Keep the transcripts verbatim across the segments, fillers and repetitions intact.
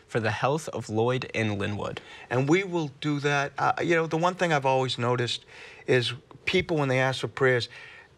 for the health of Lloyd and Linwood. And we will do that. Uh, you know, the one thing I've always noticed is people, when they ask for prayers,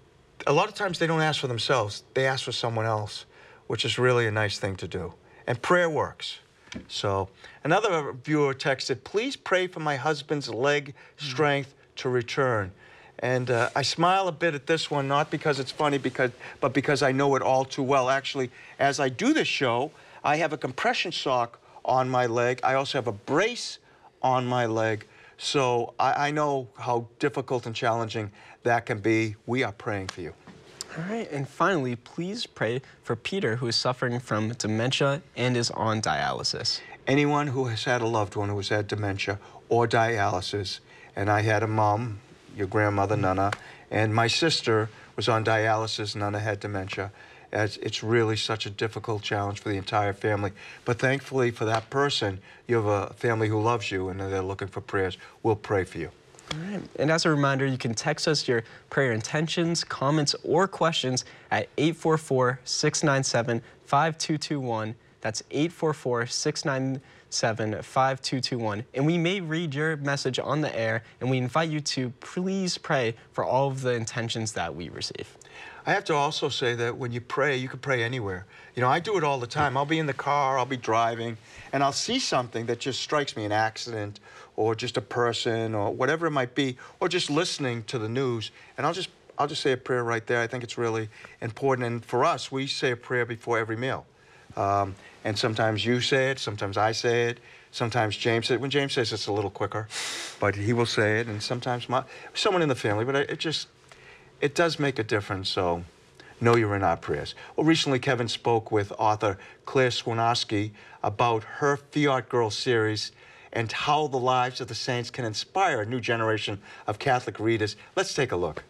a lot of times they don't ask for themselves. They ask for someone else, which is really a nice thing to do. And prayer works. So another viewer texted, please pray for my husband's leg strength to return. And uh, I smile a bit at this one, not because it's funny, because, but because I know it all too well. Actually, as I do this show, I have a compression sock on my leg. I also have a brace on my leg. So I, I know how difficult and challenging that can be. We are praying for you. All right, and finally, please pray for Peter, who is suffering from dementia and is on dialysis. Anyone who has had a loved one who has had dementia or dialysis, and I had a mom, your grandmother, Nana, and my sister was on dialysis. Nana had dementia. It's, it's really such a difficult challenge for the entire family. But thankfully for that person, you have a family who loves you and they're looking for prayers. We'll pray for you. All right. And as a reminder, you can text us your prayer intentions, comments, or questions at eight four four, six nine seven, five two two one. That's eight four four, six nine seven, five two two one. And we may read your message on the air, and we invite you to please pray for all of the intentions that we receive. I have to also say that when you pray, you can pray anywhere. You know, I do it all the time. I'll be in the car, I'll be driving, and I'll see something that just strikes me, an accident, or just a person, or whatever it might be, or just listening to the news, and I'll just, I'll just say a prayer right there. I think it's really important, and for us, we say a prayer before every meal. Um, and sometimes you say it, sometimes I say it, sometimes James says it. When James says it's a little quicker, but he will say it, and sometimes my, someone in the family, but it just, it does make a difference, so know you're in our prayers. Well, recently Kevin spoke with author Claire Swinarski about her Fiat Girl series and how the lives of the saints can inspire a new generation of Catholic readers. Let's take a look.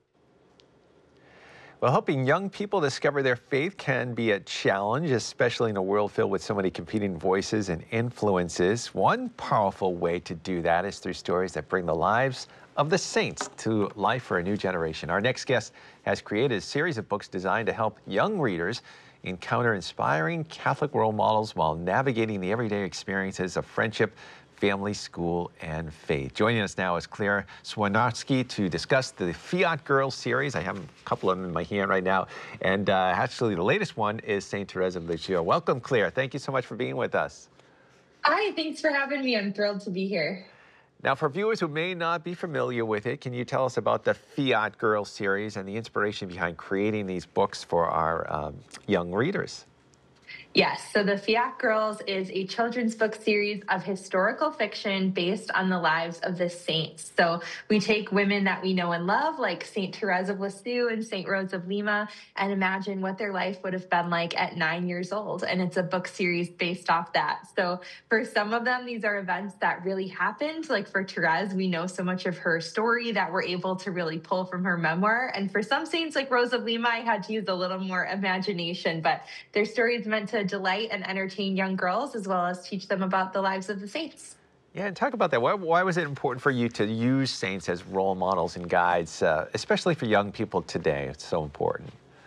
Well, helping young people discover their faith can be a challenge, especially in a world filled with so many competing voices and influences. One powerful way to do that is through stories that bring the lives of the saints to life for a new generation. Our next guest has created a series of books designed to help young readers encounter inspiring Catholic role models while navigating the everyday experiences of friendship, family, school, and faith. Joining us now is Claire Swinarski to discuss the Fiat Girl series. I have a couple of them in my hand right now. And uh, actually, the latest one is Saint Therese of Lisieux. Welcome, Claire. Thank you so much for being with us. Hi, thanks for having me. I'm thrilled to be here. Now, for viewers who may not be familiar with it, can you tell us about the Fiat Girl series and the inspiration behind creating these books for our um, young readers? Yes, so the Fiat Girls is a children's book series of historical fiction based on the lives of the saints. So we take women that we know and love, like Saint Therese of Lisieux and Saint Rose of Lima, and imagine what their life would have been like at nine years old. And it's a book series based off that. So for some of them, these are events that really happened. Like for Therese, we know so much of her story that we're able to really pull from her memoir. And for some saints like Rose of Lima, I had to use a little more imagination, but their story is meant to delight and entertain young girls as well as teach them about the lives of the saints. Yeah, and talk about that. Why, why was it important for you to use saints as role models and guides, uh, especially for young people today? It's so important.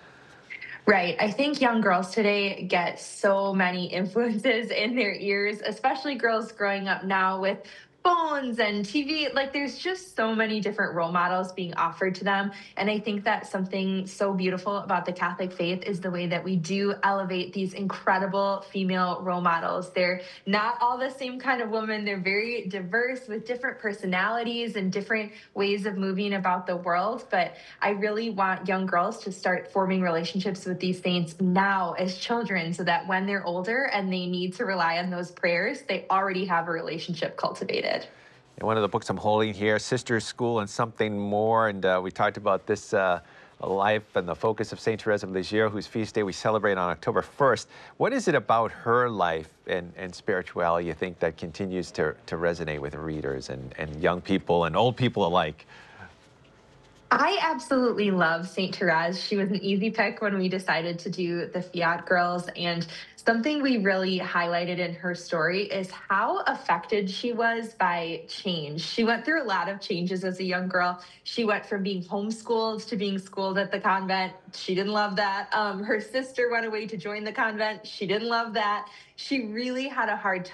Right. I think young girls today get so many influences in their ears, especially girls growing up now with phones and T V. Like there's just so many different role models being offered to them. And I think that something so beautiful about the Catholic faith is the way that we do elevate these incredible female role models. They're not all the same kind of woman. They're very diverse with different personalities and different ways of moving about the world. But I really want young girls to start forming relationships with these saints now as children so that when they're older and they need to rely on those prayers, they already have a relationship cultivated. And one of the books I'm holding here, Sister School and Something More, and uh, we talked about this uh, life and the focus of Saint Therese of Lisieux, whose feast day we celebrate on October first. What is it about her life and, and spirituality you think that continues to, to resonate with readers and, and young people and old people alike? I absolutely love Saint Therese. She was an easy pick when we decided to do the Fiat Girls. And something we really highlighted in her story is how affected she was by change. She went through a lot of changes as a young girl. She went from being homeschooled to being schooled at the convent. She didn't love that. Um, her sister went away to join the convent. She didn't love that. She really had a hard